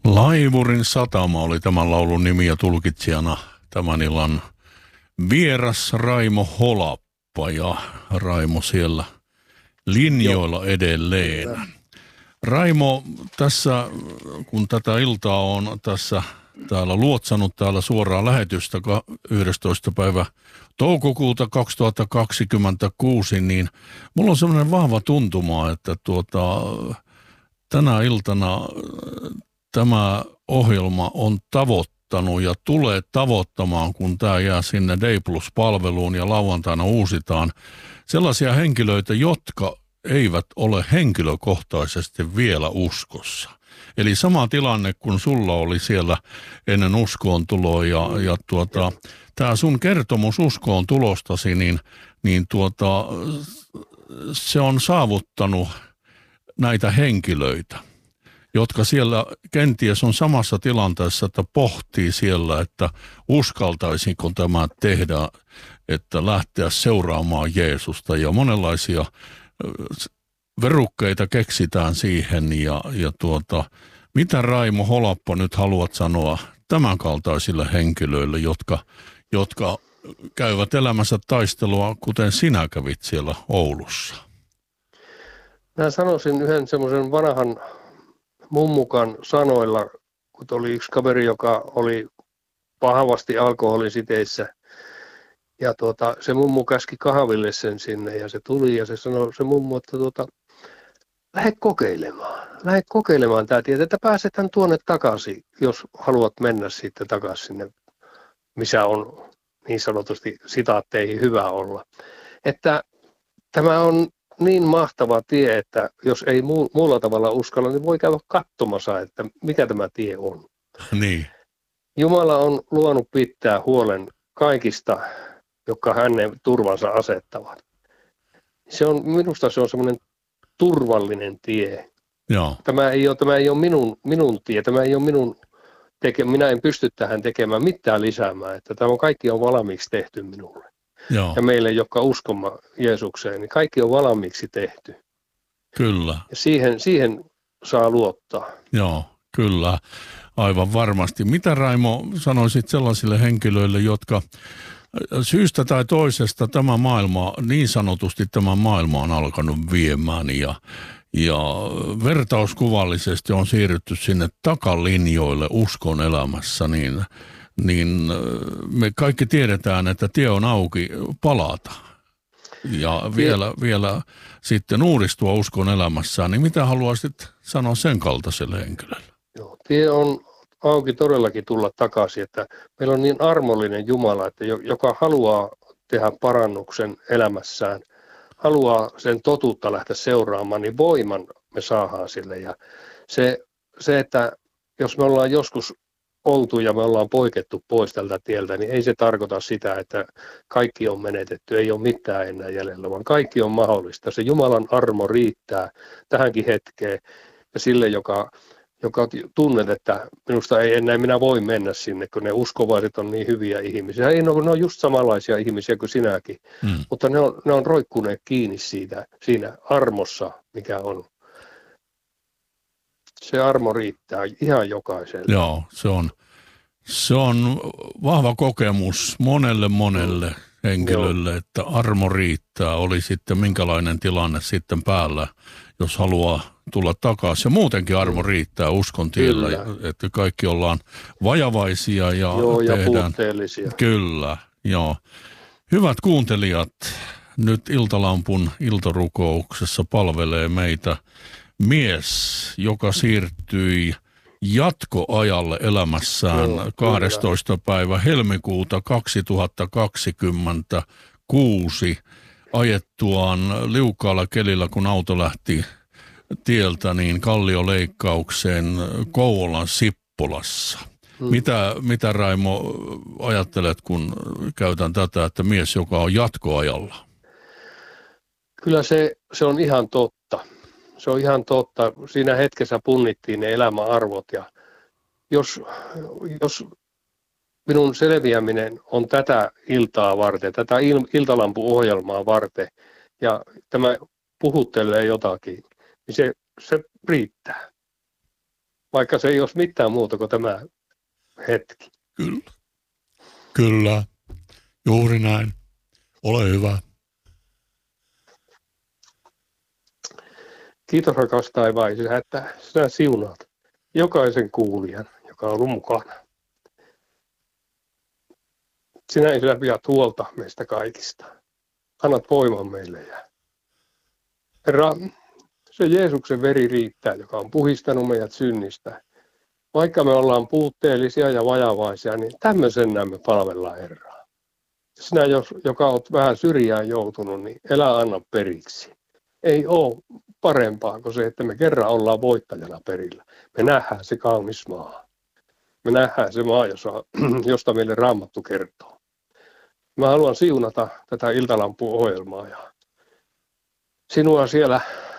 Laivurin satama oli tämän laulun nimi ja tulkitsijana tämän illan vieras Raimo Holappa ja Raimo siellä linjoilla edelleen. Kyllä. Raimo, tässä kun tätä iltaa on tässä täällä luotsannut täällä suoraa lähetystä 11. päivä toukokuuta 2026, niin mulla on semmoinen vahva tuntuma, että tänä iltana tämä ohjelma on tavoittanut ja tulee tavoittamaan, kun tämä jää sinne Day Plus-palveluun ja lauantaina uusitaan, sellaisia henkilöitä, jotka eivät ole henkilökohtaisesti vielä uskossa. Eli sama tilanne kuin sulla oli siellä ennen uskoon tuloa ja tämä sun kertomus uskoon tulostasi, niin se on saavuttanut näitä henkilöitä, jotka siellä kenties on samassa tilanteessa, että pohtii siellä, että uskaltaisinko tämä tehdä, että lähteä seuraamaan Jeesusta. Ja monenlaisia verukkeita keksitään siihen. Mitä Raimo Holappa nyt haluat sanoa tämän kaltaisille henkilöille, jotka käyvät elämänsä taistelua, kuten sinä kävit siellä Oulussa? Mä sanoisin yhden semmoisen vanhan mummukan sanoilla, kun oli yksi kaveri, joka oli pahavasti alkoholisiteissä. Ja se mummu käski kahville sen sinne ja se tuli ja se sanoi se mummu, että lähde kokeilemaan tämä tietä, että pääsetään tuonne takaisin, jos haluat mennä sitten takaisin sinne, missä on niin sanotusti sitaatteihin hyvä olla. Että tämä on niin mahtava tie, että jos ei muulla tavalla uskalla, niin voi käydä katsomassa, että mikä tämä tie on. Niin. Jumala on luvannut pitää huolen kaikista, jotka hänen turvansa asettavat. Minusta se on semmoinen turvallinen tie. Joo. Tämä ei ole minun tie, tämä ei ole minä en pysty tähän tekemään mitään lisäämään, että tämä kaikki on valmiiksi tehty minulle. Joo. Ja meille, jotka uskomme Jeesukseen, niin kaikki on valmiiksi tehty. Kyllä. Ja siihen saa luottaa. Joo, kyllä. Aivan varmasti. Mitä Raimo sanoisit sellaisille henkilöille, jotka syystä tai toisesta niin sanotusti tämä maailma on alkanut viemään ja vertauskuvallisesti on siirrytty sinne takalinjoille uskon elämässä, niin me kaikki tiedetään, että tie on auki palata ja vielä sitten uudistua uskon elämässään, niin mitä haluaisit sanoa sen kaltaiselle henkilölle? Joo, tie on auki todellakin tulla takaisin, että meillä on niin armollinen Jumala, että joka haluaa tehdä parannuksen elämässään, haluaa sen totuutta lähteä seuraamaan, niin voiman me saadaan sille. Ja se, että jos me ollaan joskus oltu ja me ollaan poikettu pois tältä tieltä, niin ei se tarkoita sitä, että kaikki on menetetty, ei ole mitään enää jäljellä, vaan kaikki on mahdollista. Se Jumalan armo riittää tähänkin hetkeen ja sille, joka tunnet, että minusta ei enää minä voi mennä sinne, kun ne uskovaiset on niin hyviä ihmisiä. Ne on just samanlaisia ihmisiä kuin sinäkin, mutta ne on roikkuneet kiinni siinä armossa, mikä on. Se armo riittää ihan jokaiselle. Joo, se on vahva kokemus monelle henkilölle, joo, että armo riittää, oli sitten minkälainen tilanne sitten päällä, jos haluaa tulla takaisin. Ja muutenkin armo riittää uskon tiellä, että kaikki ollaan vajavaisia ja ja tehdään. puutteellisia. Kyllä, joo. Hyvät kuuntelijat, nyt Iltalampun iltarukouksessa palvelee meitä mies, joka siirtyi jatkoajalle elämässään 12. päivä helmikuuta 2026 ajettuaan liukkaalla kelillä, kun auto lähti tieltä, niin kallioleikkaukseen Kouvolan Sippulassa. Mitä Raimo ajattelet, kun käytän tätä, että mies, joka on jatkoajalla? Kyllä se on ihan totta. Se on ihan totta. Siinä hetkessä punnittiin ne elämäarvot ja jos minun selviäminen on tätä iltaa varten, tätä iltalampuohjelmaa varten ja tämä puhuttelee jotakin, niin se riittää. vaikka se ei olisi mitään muuta kuin tämä hetki. Kyllä. Kyllä. Juuri näin. Ole hyvä. Kiitos rakas taivaan Isä, että sinä siunaat jokaisen kuulijan, joka on ollut mukana. Sinä Isä pidät huolta meistä kaikista. Annat voiman meille. Ja Herra, se Jeesuksen veri riittää, joka on puhistanut meidät synnistä. Vaikka me ollaan puutteellisia ja vajavaisia, niin tämmöisenä me palvellaan Herraa. Sinä, joka olet vähän syrjään joutunut, niin älä anna periksi. Ei ole parempaa kuin se, että me kerran ollaan voittajana perillä. Me nähdään se kaunis maa. Me nähdään se maa, josta meille Raamattu kertoo. Mä haluan siunata tätä Iltalampu-ohjelmaa ja sinua siellä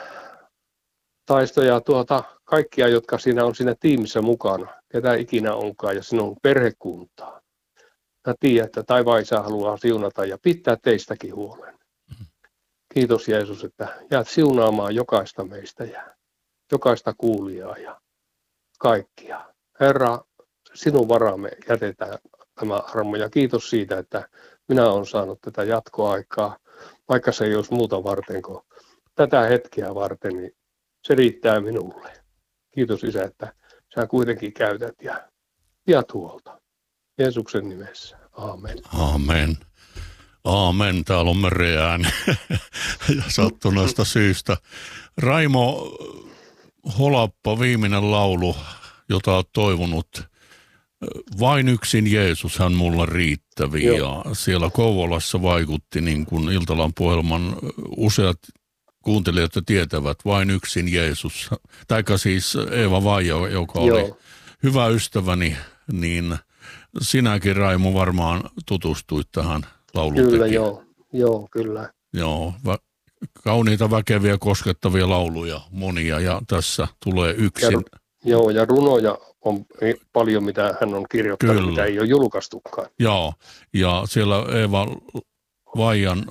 taistoja kaikkia, jotka siinä on siinä tiimissä mukana, ketä ikinä onkaan ja sinun perhekuntaa. Mä tiedän, että taivaan Isä haluaa siunata ja pitää teistäkin huolen. Kiitos Jeesus, että jäät siunaamaan jokaista meistä ja jokaista kuulijaa ja kaikkia. Herra, sinun varaamme jätetään tämä armo ja kiitos siitä, että minä olen saanut tätä jatkoaikaa, vaikka se ei olisi muuta varten kuin tätä hetkeä varten, niin se riittää minulle. Kiitos Isä, että sä kuitenkin käytät ja pidät huolta. Jeesuksen nimessä. Aamen. Aamen. Aamen. Täällä on mereään ja sattuneesta syystä. Raimo Holappa, viimeinen laulu, jota olet toivonut. Vain yksin Jeesus hän mulla riittävi. Ja siellä Kouvolassa vaikutti, niin kuin Iltalampu-ohjelman useat kuuntelijat tietävät, vain yksin Jeesus. Taikka siis Eeva Vaija, joka oli hyvä ystäväni, niin sinäkin Raimo varmaan tutustuit tähän laulutekijään. Kyllä, joo, kyllä. Joo, kauniita, väkeviä, koskettavia lauluja, monia, ja tässä tulee yksin. Ja runoja on paljon, mitä hän on kirjoittanut, kyllä, mitä ei ole julkaistukaan. Joo, ja siellä Eeva Vaijan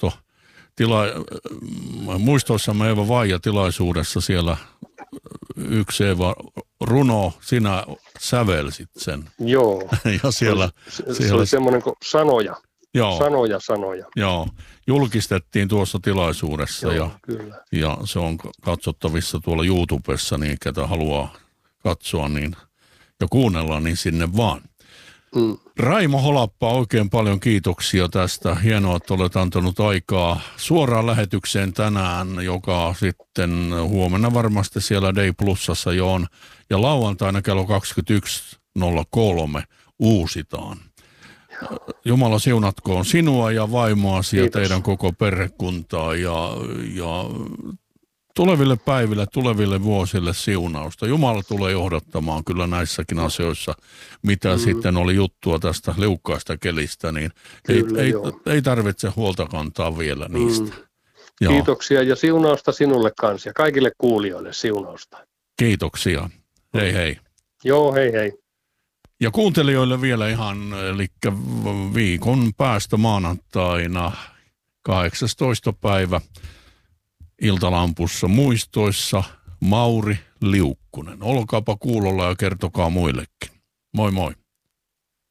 muistoissamme Eeva Vaija tilaisuudessa siellä yksi Eeva runo, sinä sävelsit sen. Joo, ja siellä se oli semmoinen kuin sanoja. Joo. Sanoja. Joo, julkistettiin tuossa tilaisuudessa. Joo, kyllä. Ja se on katsottavissa tuolla YouTubessa, niin ketä haluaa katsoa niin, ja kuunnella, niin sinne vaan. Raimo Holappa, oikein paljon kiitoksia tästä. Hienoa, että olet antanut aikaa suoraan lähetykseen tänään, joka sitten huomenna varmasti siellä Day Plusassa jo on. Ja lauantaina kello 21.03 uusitaan. Jumala siunatkoon sinua ja vaimoasi ja teidän koko perhekuntaa ja tuleville päiville, tuleville vuosille siunausta. Jumala tulee johdattamaan kyllä näissäkin asioissa, mitä sitten oli juttua tästä liukkaasta kelistä, niin kyllä, ei tarvitse huolta kantaa vielä niistä. Kiitoksia ja siunausta sinulle kanssa ja kaikille kuulijoille siunausta. Kiitoksia. Hei hei. Joo, hei hei. Ja kuuntelijoille vielä ihan, eli viikon päästä maanantaina 18. päivä Iltalampussa muistoissa Mauri Liukkunen. Olkaapa kuulolla ja kertokaa muillekin. Moi moi.